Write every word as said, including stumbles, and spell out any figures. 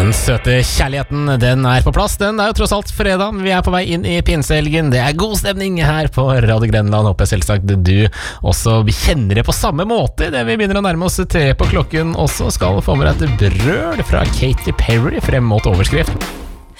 Den søte kjærligheten, den er på plass. Den er jo tross alt fredag. Vi er på vei inn i pinsehelgen. Det er god stemning her på Radio Grenland. Håper jeg selvsagt du også kjenner det på samme måte. Det vi begynner å nærme oss tre på klokken også skal få med deg et brøl fra Katy Perry frem mot overskrift.